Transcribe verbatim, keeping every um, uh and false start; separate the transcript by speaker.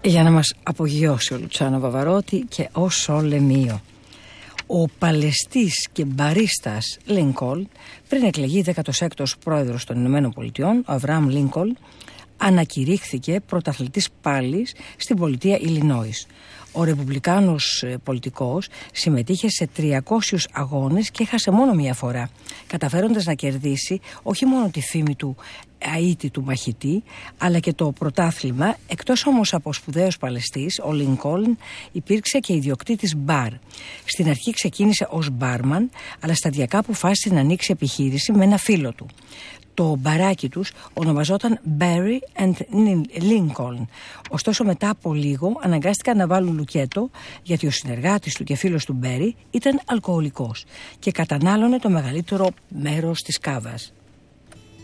Speaker 1: Για να μας απογειώσει ο Λουτσάνο Βαβαρότη και ο Σόλε Μίο. Ο παλαιστής και μπαρίστας Λίνκολν, πριν εκλεγεί δέκατος έκτος πρόεδρος των Ηνωμένων Πολιτειών, ο Αβραάμ Λίνκολν, ανακηρύχθηκε πρωταθλητής πάλης στην πολιτεία Ιλινόης. Ο ρεπουμπλικάνος πολιτικός συμμετείχε σε τριακόσιους αγώνες και έχασε μόνο μία φορά, καταφέροντας να κερδίσει όχι μόνο τη φήμη του αίτητου μαχητή, αλλά και το πρωτάθλημα. Εκτός όμως από σπουδαίος παλαιστής, ο Λίνκολν υπήρξε και ιδιοκτήτης μπαρ. Στην αρχή ξεκίνησε ως μπάρμαν, αλλά σταδιακά αποφάσισε να ανοίξει επιχείρηση με ένα φίλο του. Το μπαράκι τους ονομαζόταν Barry and Lincoln. Ωστόσο μετά από λίγο αναγκάστηκαν να βάλουν λουκέτο, γιατί ο συνεργάτης του και φίλος του Barry ήταν αλκοολικός και κατανάλωνε το μεγαλύτερο μέρος της κάβας.